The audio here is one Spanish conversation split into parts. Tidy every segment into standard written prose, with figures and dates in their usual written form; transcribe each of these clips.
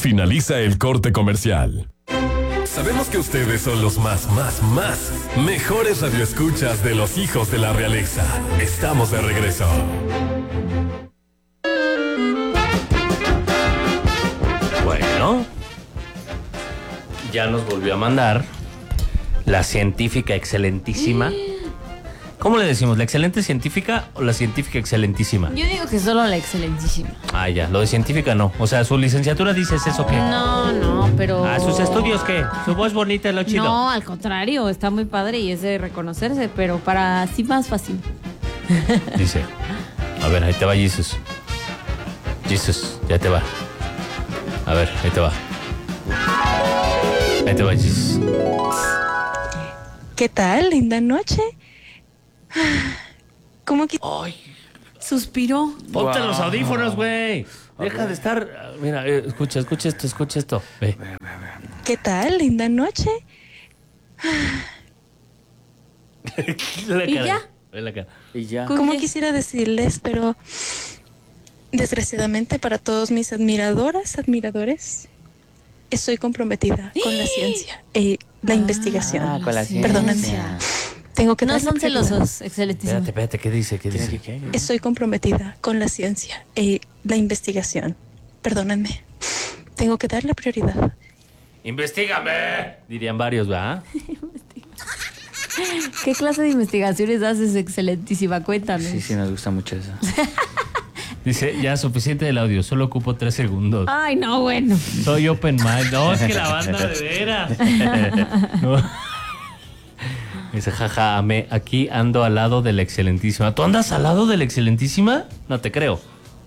Finaliza el corte comercial. Sabemos que ustedes son los más mejores radioescuchas de los hijos de la realeza. Estamos de regreso. Bueno, ya nos volvió a mandar la científica excelentísima. ¿Cómo le decimos? ¿La excelente científica o la científica excelentísima? Yo digo que solo la excelentísima. Ah, ya, lo de científica no. O sea, ¿su licenciatura dices eso qué? No, pero... ¿A sus estudios qué? ¿Su voz bonita es lo chido? No, al contrario, está muy padre y es de reconocerse, pero para así más fácil. Dice, a ver, ahí te va Jesus. Jesus, ya te va. A ver, ahí te va. Ahí te va Jesus. ¿Qué tal? Linda noche. ¿Cómo que...? Ay, Suspiró. ponte los audífonos, güey. Deja de estar... Mira, escucha esto. Ve. ¿Qué tal? Linda noche. ¿Y ya? Ve la cara. Y ya. ¿Cómo quisiera decirles, pero desgraciadamente para todos mis admiradores, estoy comprometida con la ciencia y la investigación. Con la ciencia. Perdónenme. Tengo que No darle son prioridad. celosos, excelentísimo. Espérate, ¿qué dice? Estoy comprometida con la ciencia y la investigación. Perdónenme. Tengo que darle prioridad. ¡Investígame! Dirían varios, ¿verdad? ¿Qué clase de investigaciones haces, excelentísima? Cuéntame. Sí, nos gusta mucho eso. Dice, ya suficiente del audio, solo ocupo 3 segundos. Ay, no, bueno. Soy open mind. No, es que la banda de veras. No. Dice, jaja, amé, aquí ando al lado de la excelentísima. ¿Tú andas al lado de la excelentísima? No te creo.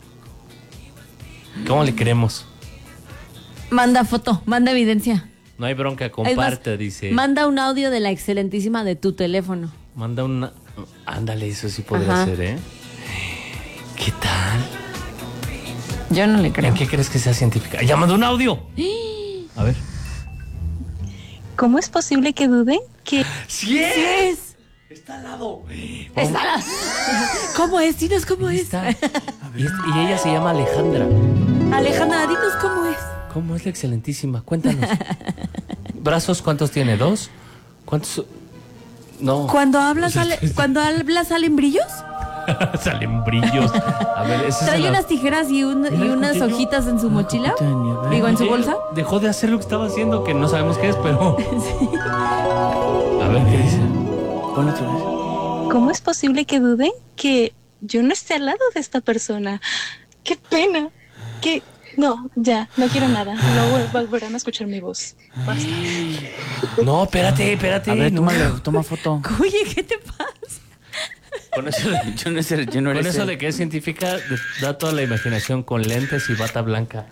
¿Cómo le creemos? Manda foto, manda evidencia. No hay bronca, Es comparte, más, dice. Manda un audio de la excelentísima de tu teléfono. Manda una... Ándale, eso sí podría Ajá. ser, ¿eh? ¿Qué tal? Yo no le creo. ¿En qué crees que sea científica? ¡Ya mandó un audio! A ver. ¿Cómo es posible que duden que... ¡Sí es! Está al lado. Está la... ¿Cómo es? Dinos cómo Ahí es. está. Y ella se llama Alejandra. Alejandra, dinos cómo es. ¿Cómo es la excelentísima? Cuéntanos. ¿Brazos cuántos tiene? ¿2? ¿Cuántos? No. Cuando hablas salen brillos. Salen brillos. A ver, ese Trae es unas tijeras y unas cuchillo. hojitas en su mochila. Digo, en su bolsa. Dejó de hacer lo que estaba haciendo, que no sabemos qué es, pero... A ver, ¿qué dice? Ponlo otra vez. ¿Cómo es posible que duden que yo no esté al lado de esta persona? ¡Qué pena! Que... No, ya, no quiero nada. No volverán a escuchar mi voz. Basta. No, espérate. A ver, no. toma foto. Oye, ¿qué te pasa? Con eso, Yo no con eres eso él. de que es científica, da toda la imaginación con lentes y bata blanca.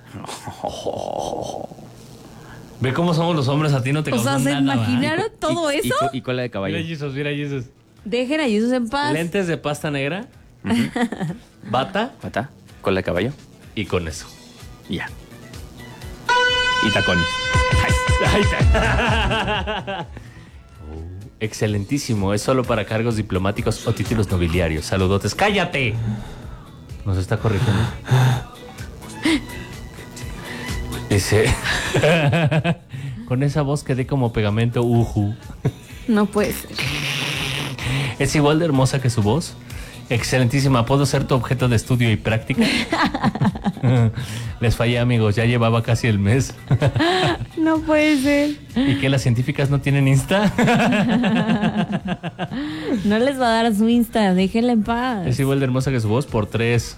Ve cómo somos los hombres, a ti no te O sea, causan ¿se nada, imaginaron ¿verdad? todo eso? Y cola de caballo. Mira Jesus. Dejen a Jesús en paz. Lentes de pasta negra, bata ¿Pata? Cola de caballo. y con eso. Y ya. Y tacones. Ahí está. Excelentísimo, es solo para cargos diplomáticos o títulos nobiliarios. Saludotes. ¡Cállate! Nos está corrigiendo. Dice, con esa voz quedé como pegamento uju. No puede ser. ¿Es igual de hermosa que su voz? Excelentísima, ¿puedo ser tu objeto de estudio y práctica? Les fallé, amigos, ya llevaba casi el mes. No puede ser. ¿Y qué, las científicas no tienen Insta? No les va a dar su Insta, déjenla en paz. Es igual de hermosa que su voz por 3.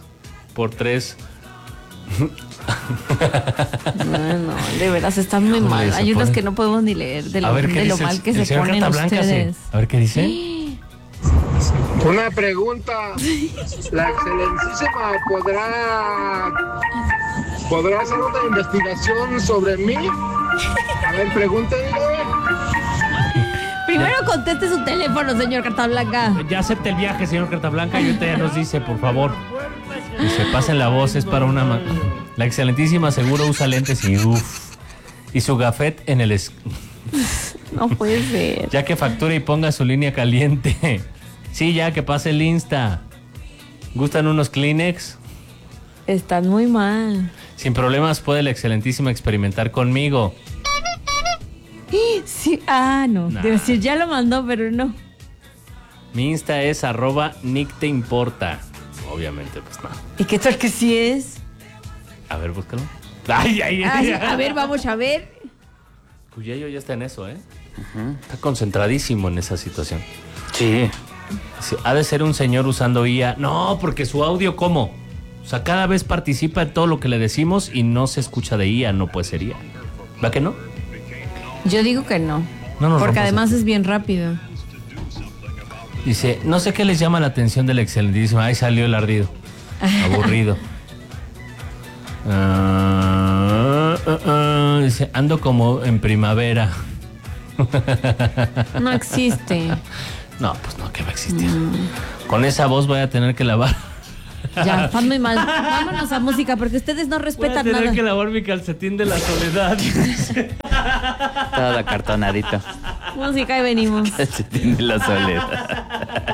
No, de veras están muy Híjole, mal. se Hay unos pone- que no podemos ni leer de A lo, ver, ¿qué de lo dice mal que el se señor ponen Cartablanca? ustedes. A ver, ¿qué dice? Una pregunta. ¿La excelentísima podrá hacer una investigación sobre mí? A ver, pregúntenle. Primero conteste su teléfono, señor Cartablanca. Ya acepte el viaje, señor Cartablanca, y ahorita ya nos dice, por favor. Dice, pasen la voz, es para una... La excelentísima seguro usa lentes y uff. Y su gafet en el... No puede ser. Ya que facture y ponga su línea caliente. Sí, ya que pase el Insta. ¿Gustan unos Kleenex? Están muy mal. Sin problemas puede la excelentísima experimentar conmigo. Sí, no. Nah. Debe decir, ya lo mandó, pero no. Mi Insta es @NickTeImporta. Obviamente, pues no. ¿Y qué tal que sí es? A ver, búscalo. Ay. A ver, vamos a ver. Cuyayo ya está en eso, ¿eh? Está concentradísimo en esa situación. Sí. Sí, ha de ser un señor usando IA. No, porque su audio, ¿cómo? O sea, cada vez participa en todo lo que le decimos y no se escucha de IA, no puede ser IA. ¿Va que no? Yo digo que no. No nos porque rompas además el- es bien rápido. Dice, no sé qué les llama la atención del excelentísimo. Ahí salió el ardido. Aburrido. Dice, ando como en primavera. No existe. No, pues no, que va a existir. Con esa voz voy a tener que lavar. Ya, están muy mal. Vámonos a música porque ustedes no Voy a respetan tener nada. que lavar mi calcetín de la soledad. Todo acartonadito. Música y venimos. Se tiene la soledad.